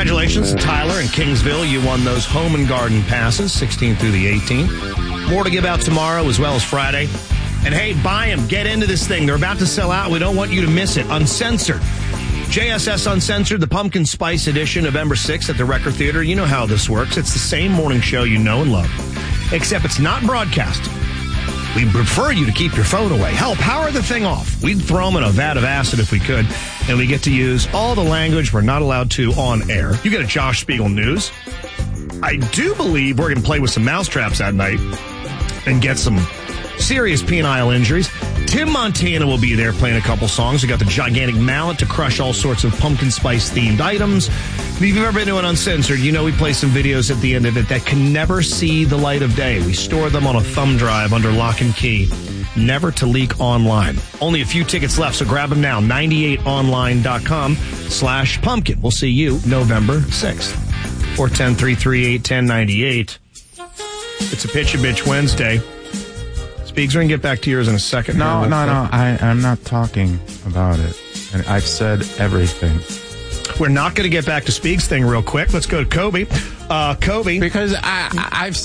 Congratulations to Tyler in Kingsville. You won those home and garden passes, 16th through the 18th. More to give out tomorrow as well as Friday. And hey, buy them. Get into this thing. They're about to sell out. We don't want you to miss it. Uncensored. JSS Uncensored, the Pumpkin Spice Edition, November 6th at the Record Theater. You know how this works. It's the same morning show you know and love, except it's not broadcast. We prefer you to keep your phone away. Hell, power the thing off. We'd throw them in a vat of acid if we could, and we get to use all the language we're not allowed to on air. You get a Josh Spiegel News. I do believe we're going to play with some mousetraps that night and get some serious penile injuries. Tim Montana will be there playing a couple songs. We got the gigantic mallet to crush all sorts of pumpkin spice themed items. If you've ever been to an Uncensored, you know we play some videos at the end of it that can never see the light of day. We store them on a thumb drive under lock and key, never to leak online. Only a few tickets left, so grab them now. 98online.com/pumpkin. We'll see you November 6th. 410-338-1098. It's a Pitch a Bitch Wednesday. Speaks, we're going to get back to yours in a second. No. I'm not talking about it. And I've said everything. We're not going to get back to Speaks' thing real quick. Let's go to Kobe. Kobe. Because I've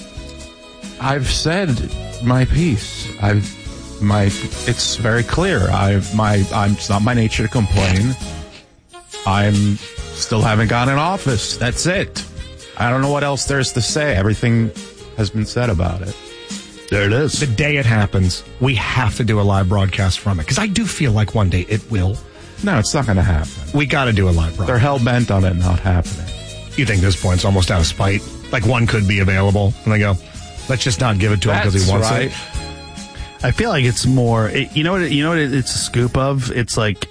said my piece. It's very clear. It's not my nature to complain. I'm still haven't got an office. That's it. I don't know what else there's to say. Everything has been said about it. There it is. The day it happens, we have to do a live broadcast from it. Because I do feel like one day it will. No, it's not going to happen. We got to do a live broadcast. They're hell-bent on it not happening. You think this point's almost out of spite? Like one could be available, and they go, let's just not give it to him because he wants it. I feel like it's more, you know what it's a scoop of? It's like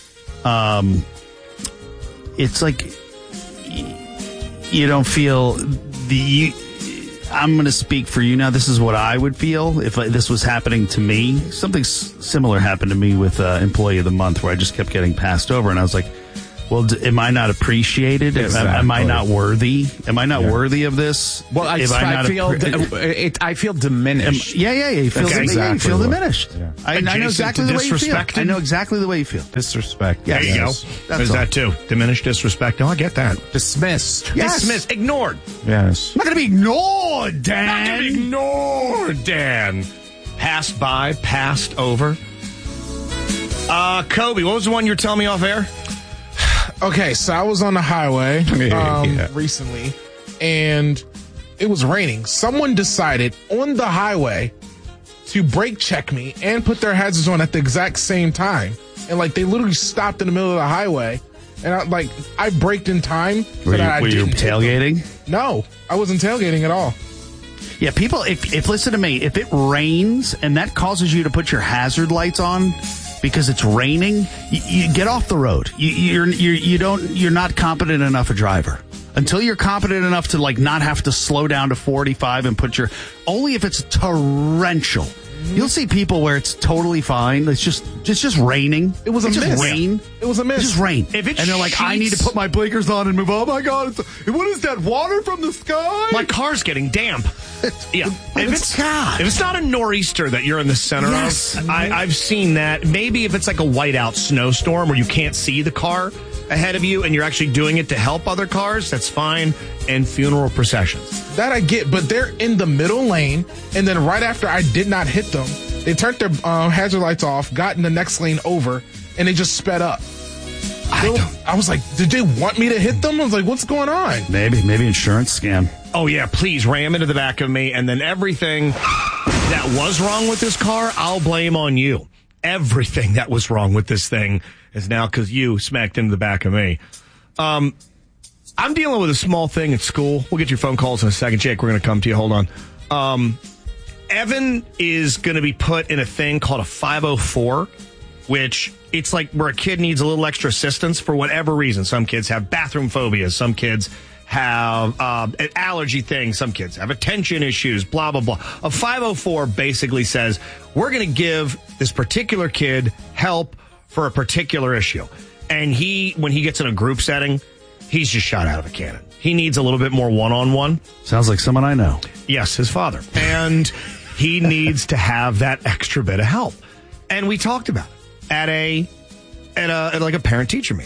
you don't feel I'm going to speak for you now. This is what I would feel if this was happening to me. Something similar happened to me with Employee of the Month, where I just kept getting passed over, and I was like, well, am I not appreciated? Exactly. Am I not worthy? Am I not worthy of this? Well, I feel diminished. You feel, you feel diminished. Yeah. I know exactly the way you feel. I know exactly the way you feel. Disrespect. There you go. There's that too. Diminished, disrespect. Oh, I get that. Dismissed. Yes. Dismissed. Ignored. Yes. Not going to be ignored, Dan. Not going to be ignored, Dan. Passed by, passed over. Kobe, what was the one you were telling me off air? Okay, so I was on the highway recently, and it was raining. Someone decided on the highway to brake check me and put their hazards on at the exact same time. And, they literally stopped in the middle of the highway. And, I braked in time. Were you tailgating? No, I wasn't tailgating at all. Yeah, people, if listen to me, if it rains and that causes you to put your hazard lights on because it's raining, you get off the road. You're not competent enough a driver. Until you're competent enough to not have to slow down to 45 and only if it's torrential. You'll see people where it's totally fine. It's just raining. It was a miss. Rain. It was a miss. It's just rain. And they're like, I need to put my blinkers on and move. Oh my God. What is that? Water from the sky? My car's getting damp. Yeah. If it's not a nor'easter that you're in the center of, I've seen that. Maybe if it's like a whiteout snowstorm where you can't see the car ahead of you and you're actually doing it to help other cars, that's fine. And funeral processions. That I get, but they're in the middle lane, and then right after I did not hit them, they turned their hazard lights off, got in the next lane over, and they just sped up. I was like, did they want me to hit them? I was like, what's going on? Maybe insurance scam. Oh, yeah, please ram into the back of me, and then everything that was wrong with this car, I'll blame on you. Everything that was wrong with this thing is now because you smacked into the back of me. I'm dealing with a small thing at school. We'll get your phone calls in a second. Jake, we're going to come to you. Hold on. Evan is going to be put in a thing called a 504, which it's like where a kid needs a little extra assistance for whatever reason. Some kids have bathroom phobias. Some kids have an allergy thing. Some kids have attention issues, blah, blah, blah. A 504 basically says, we're going to give this particular kid help for a particular issue. And when he gets in a group setting, he's just shot out of a cannon. He needs a little bit more one-on-one. Sounds like someone I know. Yes, his father. And he needs to have that extra bit of help. And we talked about it at a parent-teacher meeting.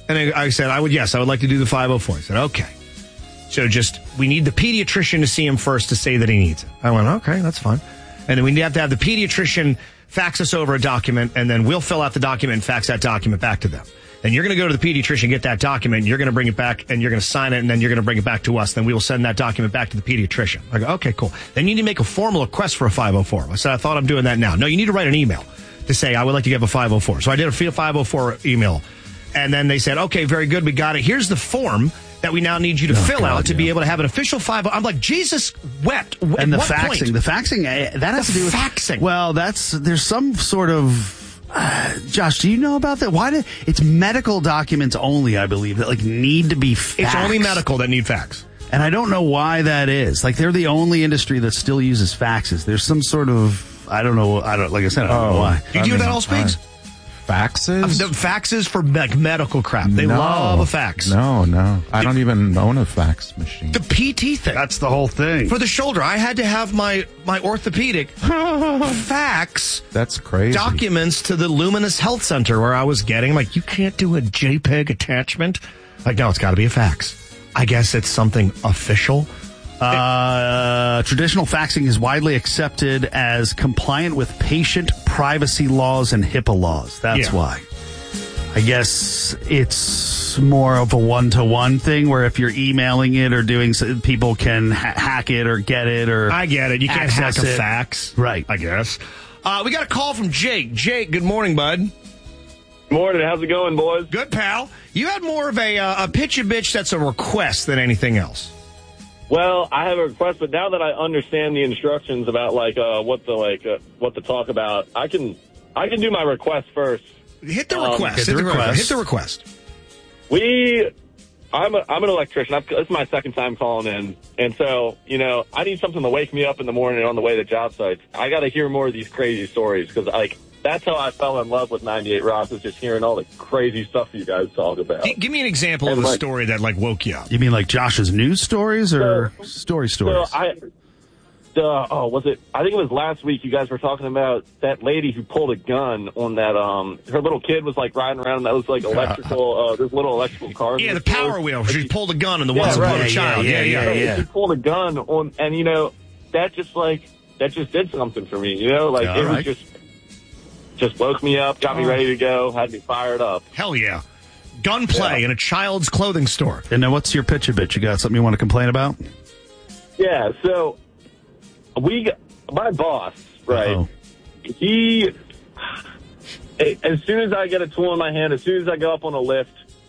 And I said, I would like to do the 504. I said, okay. So we need the pediatrician to see him first to say that he needs it. I went, okay, that's fine. And then we have to have the pediatrician fax us over a document, and then we'll fill out the document and fax that document back to them. Then you're going to go to the pediatrician, get that document, and you're going to bring it back, and you're going to sign it, and then you're going to bring it back to us. Then we will send that document back to the pediatrician. I go, okay, cool. Then you need to make a formal request for a 504. I said, I thought I'm doing that now. No, you need to write an email to say, I would like to give a 504. So I did a 504 email. And then they said, okay, very good. We got it. Here's the form that we now need you to fill out to be able to have an official 504. I'm like, Jesus wept. And the faxing. The faxing, that has to do with faxing. Well, there's some sort of... Josh, do you know about that? It's medical documents only, I believe, that need to be faxed. It's only medical that need fax. And I don't know why that is. They're the only industry that still uses faxes. There's some sort of, I don't know. Like I said, I don't know why. Do you do that all speaks? Faxes? The faxes for medical crap. They love a fax. No. I don't even own a fax machine. The PT thing. That's the whole thing. For the shoulder, I had to have my orthopedic fax. That's crazy. Documents to the Luminous Health Center where I was getting. You can't do a JPEG attachment. No, it's got to be a fax. I guess it's something official. Traditional faxing is widely accepted as compliant with patient privacy laws and HIPAA laws. That's why. I guess it's more of a one-to-one thing where if you're emailing it or doing, people can hack it or get it or I get it. You can't hack a fax. Right. I guess. We got a call from Jake. Jake, good morning, bud. Morning. How's it going, boys? Good, pal. You had more of a pitch-a-bitch that's a request than anything else. Well, I have a request, but now that I understand the instructions about what to talk about, I can do my request first. Hit the request. Hit the request. I'm an electrician. It's my second time calling in, and so I need something to wake me up in the morning on the way to job sites. I got to hear more of these crazy stories because that's how I fell in love with 98 Rock, is just hearing all the crazy stuff you guys talk about. Give me an example of a story that woke you up. You mean Josh's news stories or stories? So was it? I think it was last week. You guys were talking about that lady who pulled a gun on that. Her little kid was riding around. And that was electrical. This little electrical car. Yeah, the Power Wheel. She pulled a gun on the ones that pulled a child. Yeah. She pulled a gun on, and that just did something for me. It was just woke me up, got me ready to go, had me fired up. Hell yeah. Gunplay in a child's clothing store. And now what's your pitch-a-bitch? You got something you want to complain about? Yeah, so my boss, right, he, as soon as I get a tool in my hand, as soon as I go up on a lift,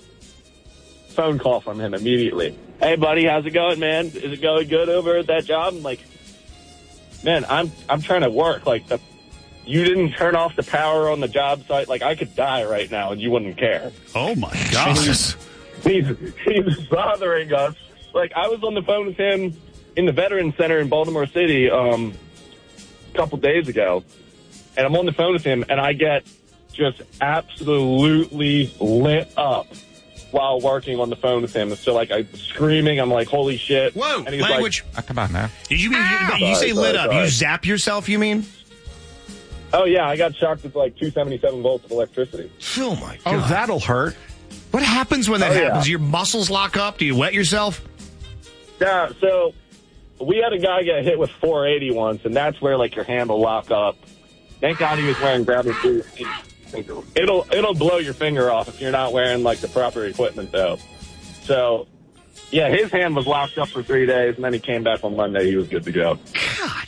phone call from him immediately. Hey, buddy, how's it going, man? Is it going good over at that job? I'm like, man, I'm trying to work. You didn't turn off the power on the job site. I could die right now and you wouldn't care. Oh, my gosh. He's bothering us. I was on the phone with him in the Veterans Center in Baltimore City a couple days ago, and I'm on the phone with him, and I get just absolutely lit up while working on the phone with him. So, I'm screaming. I'm like, holy shit. Whoa, and he's language. Come on now. Did you mean, you say lit up? You zap yourself, you mean? Oh, yeah, I got shocked with 277 volts of electricity. Oh, my God. Oh, that'll hurt. What happens when that happens? Your muscles lock up? Do you wet yourself? Yeah, so we had a guy get hit with 480 once, and that's where, your hand will lock up. Thank God he was wearing grounded boots. It'll blow your finger off if you're not wearing, the proper equipment, though. So, yeah, his hand was locked up for 3 days, and then he came back on Monday. He was good to go. God.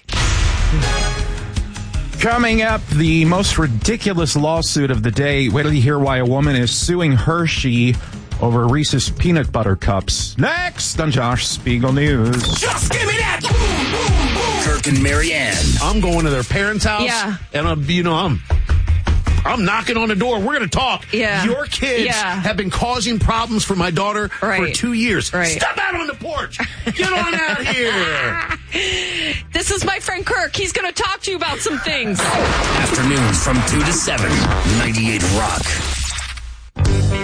Coming up, the most ridiculous lawsuit of the day. Wait till you hear why a woman is suing Hershey over Reese's peanut butter cups. Next on Josh Spiegel News. Just give me that! Boom, boom, boom. Kirk and Marianne. I'm going to their parents' house. Yeah. And I'm knocking on the door. We're going to talk. Yeah. Your kids have been causing problems for my daughter for 2 years. Right. Step out on the porch. Get on out here. This is my friend Kirk. He's going to talk to you about some things. Afternoons from 2 to 7. 98 Rock.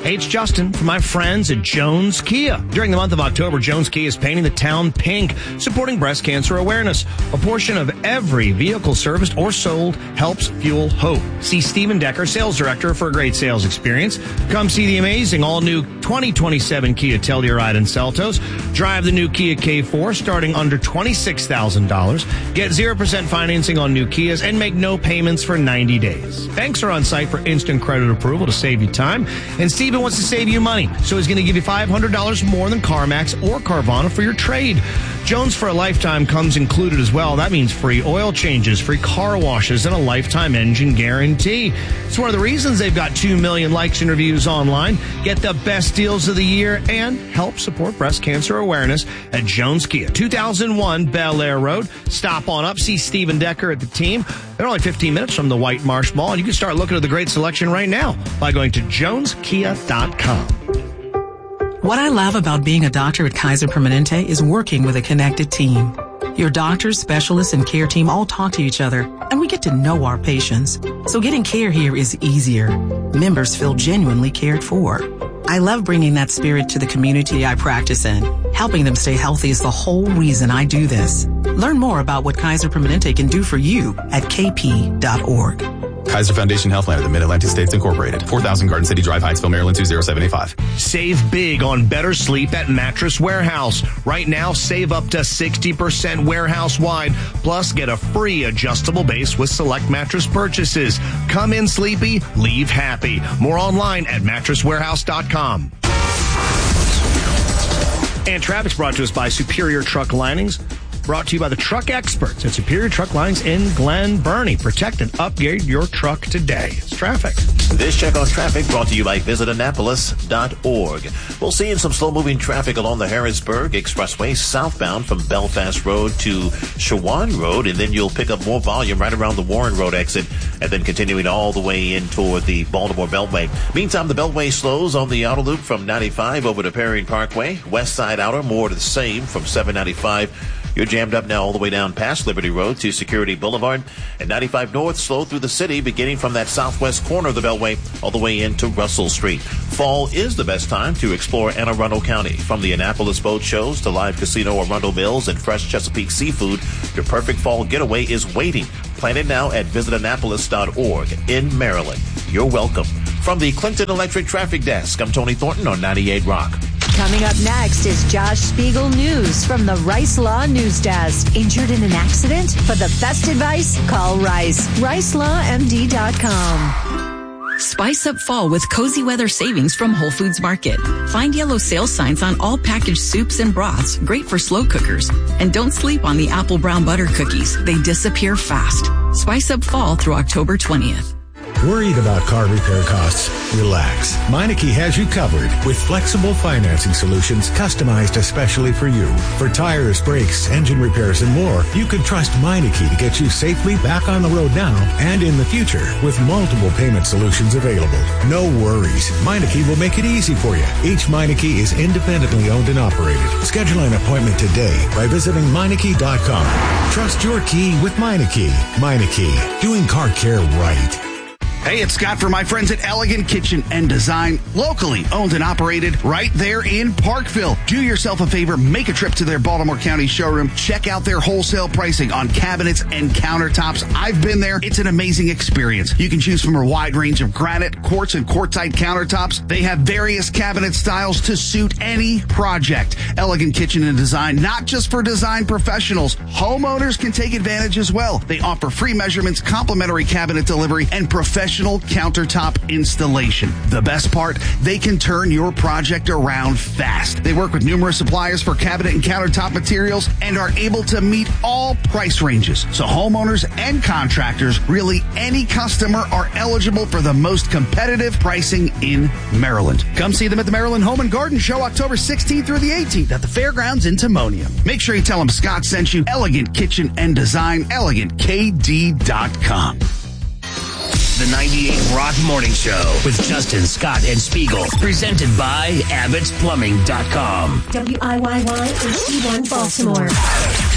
Hey, it's Justin from my friends at Jones Kia. During the month of October, Jones Kia is painting the town pink, supporting breast cancer awareness. A portion of every vehicle serviced or sold helps fuel hope. See Stephen Decker, sales director, for a great sales experience. Come see the amazing all-new 2027 Kia Telluride and Seltos. Drive the new Kia K4 starting under $26,000. Get 0% financing on new Kias and make no payments for 90 days. Banks are on site for instant credit approval to save you time. And Stephen wants to save you money, so he's going to give you $500 more than CarMax or Carvana for your trade. Jones for a lifetime comes included as well. That means free oil changes, free car washes, and a lifetime engine guarantee. It's one of the reasons they've got 2 million likes and reviews online. Get the best deals of the year and help support breast cancer awareness at Jones Kia, 2001 Bel Air Road. Stop on up, see Stephen Decker at the team. They're only 15 minutes from the White Marsh Mall, and you can start looking at the great selection right now by going to joneskia.com. What I love about being a doctor at Kaiser Permanente is working with a connected team. Your doctors, specialists, and care team all talk to each other, and we get to know our patients. So getting care here is easier. Members feel genuinely cared for. I love bringing that spirit to the community I practice in. Helping them stay healthy is the whole reason I do this. Learn more about what Kaiser Permanente can do for you at kp.org. Kaiser Foundation Healthline of the Mid-Atlantic States Incorporated. 4000 Garden City Drive, Hyattsville, Maryland, 20785. Save big on better sleep at Mattress Warehouse. Right now, save up to 60% warehouse-wide. Plus, get a free adjustable base with select mattress purchases. Come in sleepy, leave happy. More online at mattresswarehouse.com. And traffic's brought to us by Superior Truck Linings. Brought to you by the truck experts at Superior Truck Linings in Glen Burnie. Protect and upgrade your truck today. It's traffic. This check on traffic brought to you by visitannapolis.org. We'll see some slow-moving traffic along the Harrisburg Expressway southbound from Belfast Road to Shawan Road, and then you'll pick up more volume right around the Warren Road exit, and then continuing all the way in toward the Baltimore Beltway. Meantime, the Beltway slows on the outer loop from 95 over to Perrine Parkway. West side outer, more to the same from 795. You're jammed up now all the way down past Liberty Road to Security Boulevard. And 95 North slow through the city, beginning from that southwest corner of the Beltway all the way into Russell Street. Fall is the best time to explore Anne Arundel County. From the Annapolis boat shows to live casino Arundel Mills and fresh Chesapeake seafood, your perfect fall getaway is waiting. Plan it now at visitannapolis.org in Maryland. You're welcome. From the Clinton Electric Traffic Desk, I'm Tony Thornton on 98 Rock. Coming up next is Josh Spiegel News from the Rice Law News Desk. Injured in an accident? For the best advice, call Rice. RiceLawMD.com. Spice up fall with cozy weather savings from Whole Foods Market. Find yellow sale signs on all packaged soups and broths, great for slow cookers. And don't sleep on the apple brown butter cookies. They disappear fast. Spice up fall through October 20th. Worried about car repair costs? Relax. Meineke has you covered with flexible financing solutions customized especially for you. For tires, brakes, engine repairs, and more, you can trust Meineke to get you safely back on the road now and in the future with multiple payment solutions available. No worries. Meineke will make it easy for you. Each Meineke is independently owned and operated. Schedule an appointment today by visiting Meineke.com. Trust your key with Meineke. Meineke, doing car care right. Hey, it's Scott for my friends at Elegant Kitchen and Design, locally owned and operated right there in Parkville. Do yourself a favor, make a trip to their Baltimore County showroom. Check out their wholesale pricing on cabinets and countertops. I've been there. It's an amazing experience. You can choose from a wide range of granite, quartz, and quartzite countertops. They have various cabinet styles to suit any project. Elegant Kitchen and Design, not just for design professionals. Homeowners can take advantage as well. They offer free measurements, complimentary cabinet delivery, and professional countertop installation. The best part, they can turn your project around fast. They work with numerous suppliers for cabinet and countertop materials and are able to meet all price ranges. So homeowners and contractors, really any customer, are eligible for the most competitive pricing in Maryland. Come see them at the Maryland Home and Garden Show October 16th through the 18th at the Fairgrounds in Timonium. Make sure you tell them Scott sent you. Elegant Kitchen and Design, ElegantKD.com. The 98 Rock Morning Show with Justin, Scott, and Spiegel. Presented by Abbott'sPlumbing.com. WIYY HD1 Baltimore.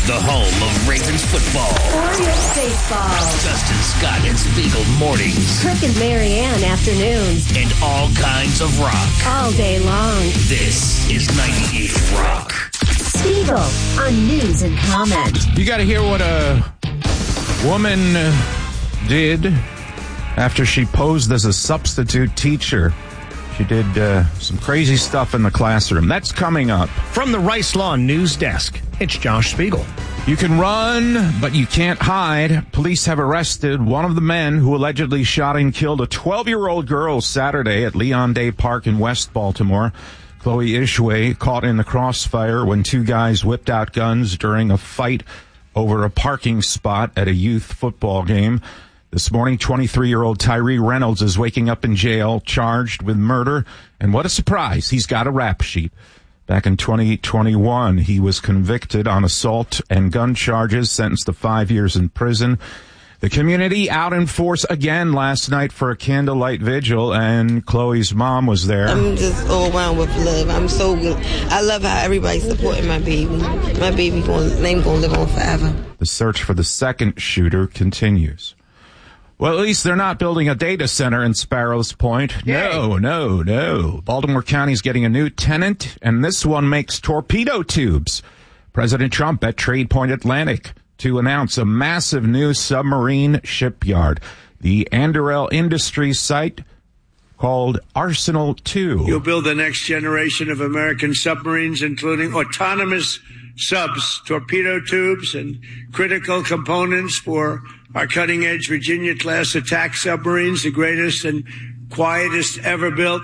the home of Ravens football. Orioles baseball. Justin Scott and Spiegel mornings. Kirk and Marianne afternoons. And all kinds of rock. All day long. This is 98 Rock. Spiegel on news and comment. You got to hear what a woman did after she posed as a substitute teacher. She did some crazy stuff in the classroom. That's coming up. From the Rice Law News Desk, it's Josh Spiegel. You can run, but you can't hide. Police have arrested one of the men who allegedly shot and killed a 12-year-old girl Saturday at Leon Day Park in West Baltimore. Chloe Ishway caught in the crossfire when two guys whipped out guns during a fight over a parking spot at a youth football game. This morning, 23-year-old Tyree Reynolds is waking up in jail, charged with murder. And what a surprise, he's got a rap sheet. Back in 2021, he was convicted on assault and gun charges, sentenced to 5 years in prison. The community out in force again last night for a candlelight vigil, and Chloe's mom was there. I'm just overwhelmed with love. I'm so good. I love how everybody's supporting my baby. My baby name gonna live on forever. The search for the second shooter continues. Well, at least they're not building a data center in Sparrows Point. No. Baltimore County's getting a new tenant, and this one makes torpedo tubes. President Trump at Trade Point Atlantic to announce a massive new submarine shipyard. The Anduril Industries site called Arsenal 2. You'll build the next generation of American submarines, including autonomous subs, torpedo tubes, and critical components for our cutting-edge Virginia-class attack submarines, the greatest and quietest ever built.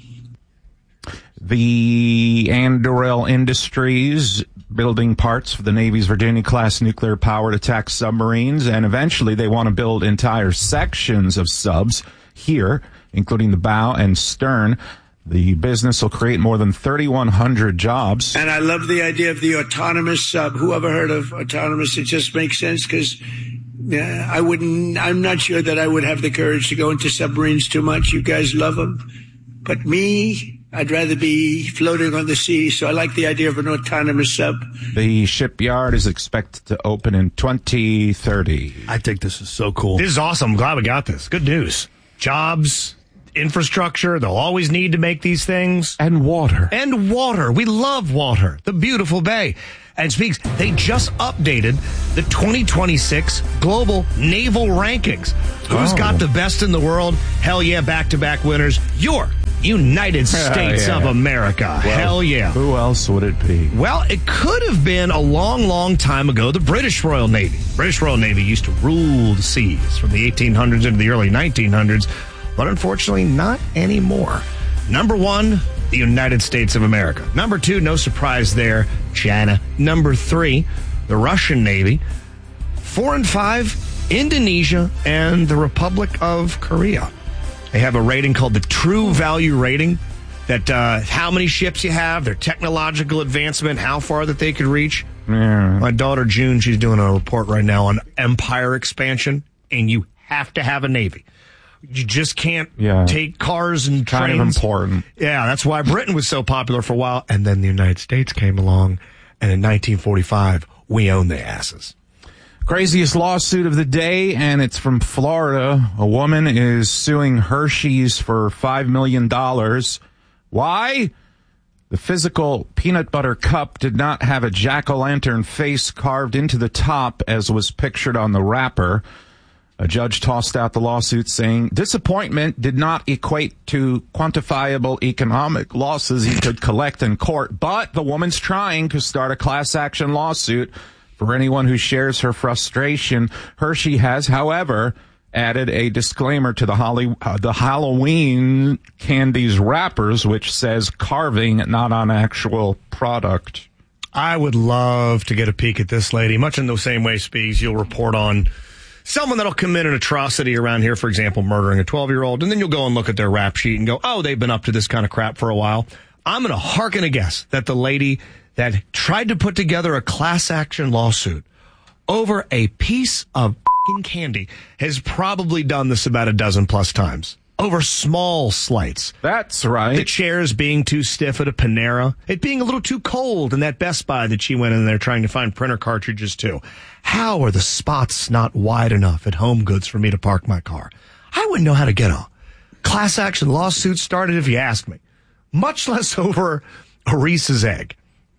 The Anduril Industries building parts for the Navy's Virginia-class nuclear-powered attack submarines, and eventually they want to build entire sections of subs here, including the bow and stern. The business will create more than 3,100 jobs. And I love the idea of the autonomous sub. Who ever heard of autonomous? It just makes sense because I'm not sure that I would have the courage to go into submarines too much. You guys love them. But me, I'd rather be floating on the sea. So I like the idea of an autonomous sub. The shipyard is expected to open in 2030. I think this is so cool. This is awesome. I'm glad we got this. Good news. Jobs, infrastructure, they'll always need to make these things. And water. And water. We love water. The beautiful bay. And speaks, they just updated the 2026 Global Naval Rankings. Who's got the best in the world? Hell yeah, back-to-back winners. Your United States of America. Well, hell yeah. Who else would it be? Well, it could have been a long, long time ago, the British Royal Navy. British Royal Navy used to rule the seas from the 1800s into the early 1900s, but unfortunately not anymore. Number one, the United States of America. Number two, no surprise there, China. Number three, the Russian Navy. 4 and 5, Indonesia and the Republic of Korea. They have a rating called the True Value Rating, that how many ships you have, their technological advancement, how far that they could reach. Yeah. My daughter June, she's doing a report right now on empire expansion, and you have to have a Navy. You just can't take cars and trains. Kind of important. Yeah, that's why Britain was so popular for a while, and then the United States came along, and in 1945, we owned the asses. Craziest lawsuit of the day, and it's from Florida. A woman is suing Hershey's for $5 million. Why? The physical peanut butter cup did not have a jack-o'-lantern face carved into the top as was pictured on the wrapper. A judge tossed out the lawsuit saying disappointment did not equate to quantifiable economic losses he could collect in court, but the woman's trying to start a class action lawsuit for anyone who shares her frustration. Hershey has, however, added a disclaimer to the Halloween candies wrappers, which says carving, not on actual product. I would love to get a peek at this lady, much in the same way, Speaks, you'll report on someone that'll commit an atrocity around here, for example, murdering a 12-year-old, and then you'll go and look at their rap sheet and go, oh, they've been up to this kind of crap for a while. I'm going to hearken a guess that the lady that tried to put together a class action lawsuit over a piece of f***ing candy has probably done this about a dozen plus times. over small slights. That's right. The chairs being too stiff at a Panera. It being a little too cold in that Best Buy that she went in there trying to find printer cartridges too. How are the spots not wide enough at Home Goods for me to park my car? I wouldn't know how to get a class action lawsuit started if you asked me. Much less over a Reese's egg.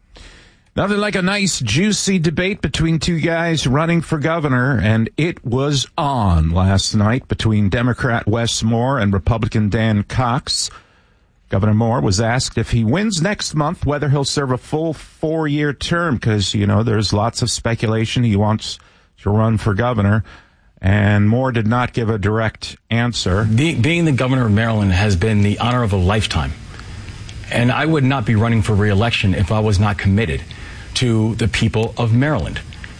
Nothing like a nice, juicy debate between two guys running for governor, and it was on last night between Democrat Wes Moore and Republican Dan Cox. Governor Moore was asked if he wins next month whether he'll serve a full 4-year term, because, there's lots of speculation he wants to run for governor, and Moore did not give a direct answer. Being the governor of Maryland has been the honor of a lifetime, and I would not be running for re-election if I was not committed to the people of Maryland.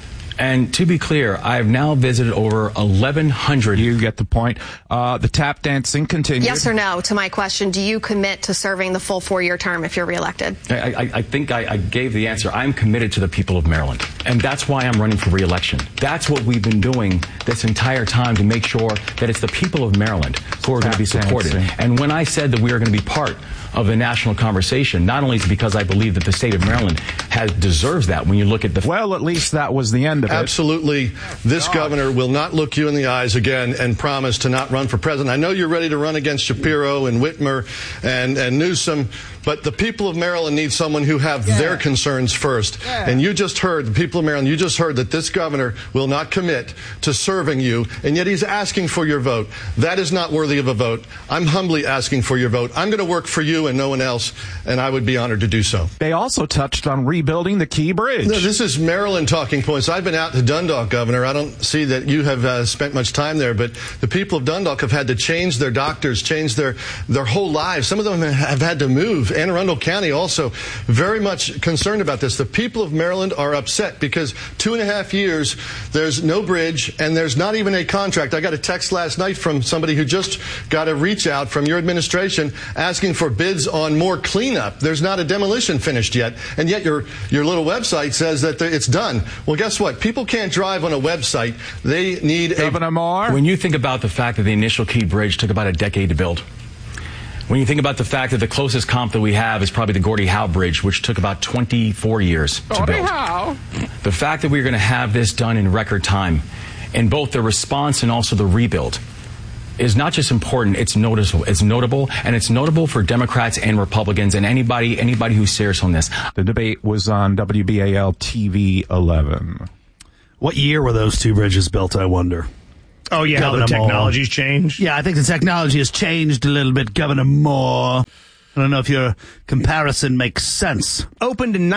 And to be clear, I've now visited over 1,100. You get the point. The tap dancing continued. Yes or no to my question, do you commit to serving the full 4-year term if you're reelected? I think I gave the answer. I'm committed to the people of Maryland. And that's why I'm running for re-election. That's what we've been doing this entire time to make sure that it's the people of Maryland who are going to be supported. And when I said that we are going to be part of the national conversation, not only is it because I believe that the state of Maryland deserves that when you look at the... Well, at least that was the end of it. Absolutely. This governor will not look you in the eyes again and promise to not run for president. I know you're ready to run against Shapiro and Whitmer and Newsom, but the people of Maryland need someone who have their concerns first. And you just heard, the people of Maryland, you just heard that this governor will not commit to serving you, and yet he's asking for your vote. That is not worthy of a vote. I'm humbly asking for your vote. I'm going to work for you and no one else, and I would be honored to do so. They also touched on rebuilding the Key Bridge. No, this is Maryland talking points. I've been out to Dundalk, Governor. I don't see that you have spent much time there, but the people of Dundalk have had to change their doctors, change their whole lives. Some of them have had to move. Anne Arundel County also very much concerned about this. The people of Maryland are upset because 2.5 years, there's no bridge, and there's not even a contract. I got a text last night from somebody who just got a reach out from your administration asking for bids on more cleanup. There's not a demolition finished yet, and yet your little website says that it's done. Well, guess what? People can't drive on a website. They need Governor Moore. When you think about the fact that the initial Key Bridge took about a decade to build, when you think about the fact that the closest comp that we have is probably the Gordie Howe Bridge, which took about 24 years to build. The fact that we're going to have this done in record time, in both the response and also the rebuild, is not just important, it's noticeable. It's notable, and it's notable for Democrats and Republicans and anybody who's serious on this. The debate was on WBAL TV 11. What year were those two bridges built, I wonder? Oh, yeah, how the technology's changed? Yeah, I think the technology has changed a little bit, Governor Moore. I don't know if your comparison makes sense. Opened in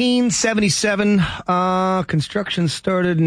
1977. Construction started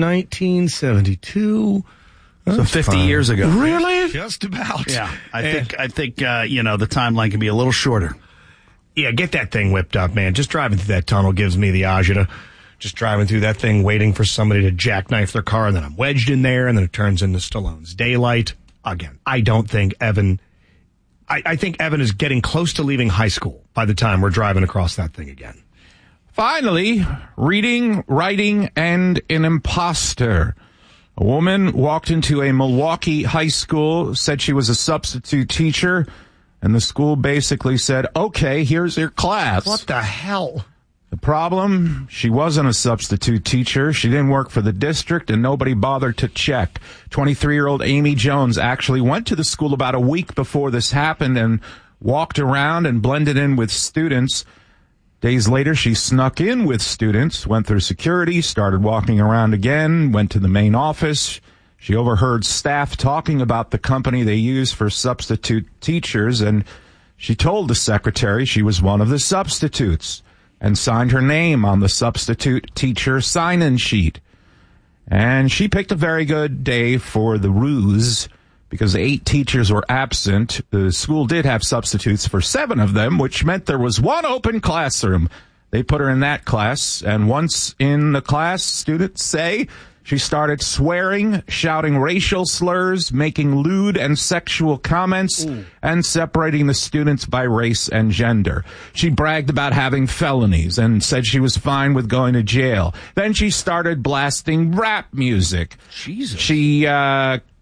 1972. So 50 years ago. Really? Just about. Yeah, I think the timeline can be a little shorter. Yeah, get that thing whipped up, man. Just driving through that tunnel gives me the agita. Just driving through that thing, waiting for somebody to jackknife their car, and then I'm wedged in there, and then it turns into Stallone's Daylight. Again, I don't think Evan... I think Evan is getting close to leaving high school by the time we're driving across that thing again. Finally, reading, writing, and an imposter. A woman walked into a Milwaukee high school, said she was a substitute teacher, and the school basically said, okay, here's your class. What the hell? The problem, she wasn't a substitute teacher. She didn't work for the district, and nobody bothered to check. 23-year-old Amy Jones actually went to the school about a week before this happened and walked around and blended in with students. Days later, she snuck in with students, went through security, started walking around again, went to the main office. She overheard staff talking about the company they use for substitute teachers, and she told the secretary she was one of the substitutes and signed her name on the substitute teacher sign-in sheet. And she picked a very good day for the ruse because 8 teachers were absent. The school did have substitutes for 7 of them, which meant there was one open classroom. They put her in that class, and once in the class, students say she started swearing, shouting racial slurs, making lewd and sexual comments, and separating the students by race and gender. She bragged about having felonies and said she was fine with going to jail. Then she started blasting rap music. Jesus. She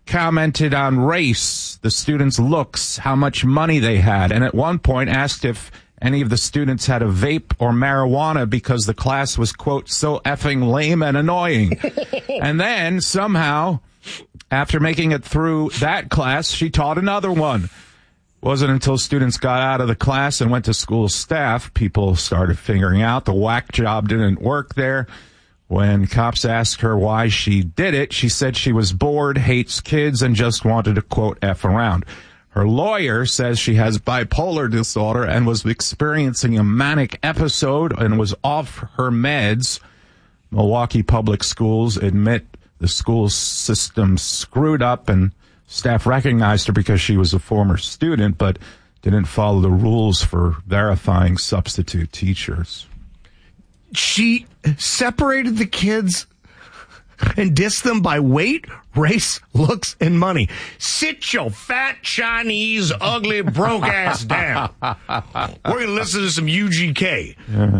commented on race, the students' looks, how much money they had, and at one point asked if any of the students had a vape or marijuana because the class was, quote, so effing lame and annoying. And then somehow, after making it through that class, she taught another one. Wasn't until students got out of the class and went to school staff, people started figuring out the whack job didn't work there. When cops asked her why she did it, she said she was bored, hates kids, and just wanted to, quote, F around. Her lawyer says she has bipolar disorder and was experiencing a manic episode and was off her meds. Milwaukee Public Schools admit the school system screwed up, and staff recognized her because she was a former student, but didn't follow the rules for verifying substitute teachers. She separated the kids and dissed them by weight, race, looks, and money. Sit your fat, Chinese, ugly, broke ass down. We're going to listen to some UGK.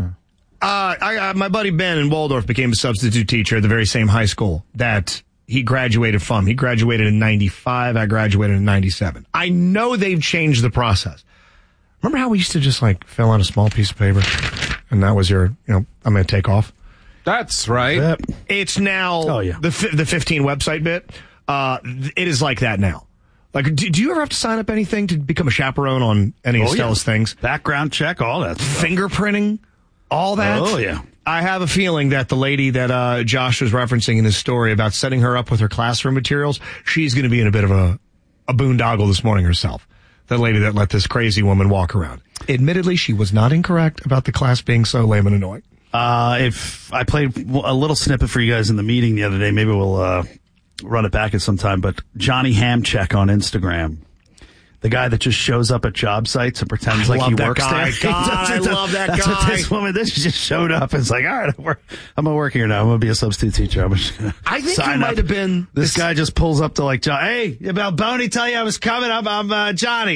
Yeah. My buddy Ben in Waldorf became a substitute teacher at the very same high school that he graduated from. He graduated in 95. I graduated in 97. I know they've changed the process. Remember how we used to just like fill out a small piece of paper and that was your, I'm going to take off? That's right. It's now the 15 website bit. It is like that now. Like, do you ever have to sign up anything to become a chaperone on any of Stella's things? Background check, all that. Fingerprinting, all that. Oh, yeah. I have a feeling that the lady that Josh was referencing in his story about setting her up with her classroom materials, she's going to be in a bit of a boondoggle this morning herself. The lady that let this crazy woman walk around. Admittedly, she was not incorrect about the class being so lame and annoying. If I played a little snippet for you guys in the meeting the other day, maybe we'll run it back at some time. But Johnny Hamcheck on Instagram, the guy that just shows up at job sites and pretends like he works there. I love that guy. That's what this woman, this just showed up and it's like, all right, I'm going to work here now. I'm going to be a substitute teacher. I think you might have been. This guy just pulls up to like, John, hey, about Boney tell you I was coming. I'm Johnny.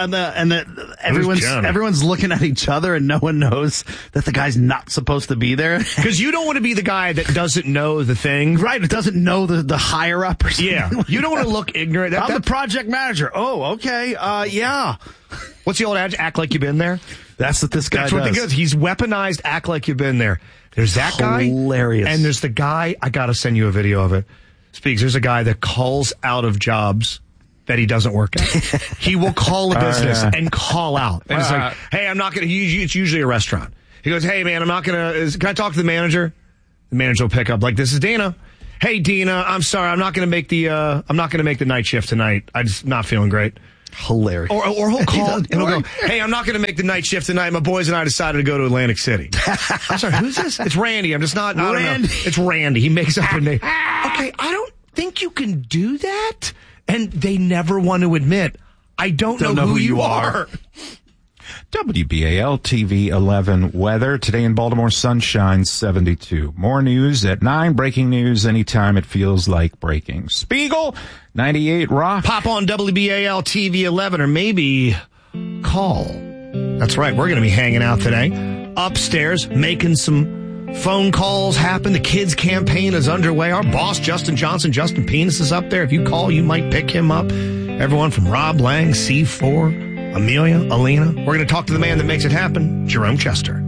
Everyone's looking at each other and no one knows that the guy's not supposed to be there. Because you don't want to be the guy that doesn't know the thing. Right. It doesn't know the higher up or something. Yeah. You don't want to look ignorant. I'm the project manager. Oh, okay. Yeah. What's the old adage? Act like you've been there. That's what this guy does. That's what he does. He's weaponized. Act like you've been there. There's that guy. Hilarious. And there's the guy. I got to send you a video of it. Speaks. There's a guy that calls out of jobs that he doesn't work at. He will call a business and call out. And it's like, hey, I'm not going to. It's usually a restaurant. He goes, hey, man, I'm not going to. Can I talk to the manager? The manager will pick up like, this is Dina. Hey, Dina, I'm sorry. I'm not going to make the night shift tonight. I'm just not feeling great. Hilarious. Or he'll call and he'll go, hey, I'm not going to make the night shift tonight. My boys and I decided to go to Atlantic City. I'm sorry, who's this? It's Randy. I'm just not. Randy. It's Randy. He makes up a name. Okay, I don't think you can do that. And they never want to admit, I don't know who you are. WBAL TV 11 weather. Today in Baltimore, sunshine 72. More news at 9. Breaking news anytime it feels like breaking. Spiegel, 98 Rock. Pop on WBAL TV 11 or maybe call. That's right. We're going to be hanging out today. Upstairs, making some phone calls happen. The kids campaign is underway. Our boss, Justin Johnson, Justin Penis, is up there. If you call, you might pick him up. Everyone from Rob Lang, C4, Amelia, Alina. We're going to talk to the man that makes it happen, Jerome Chester.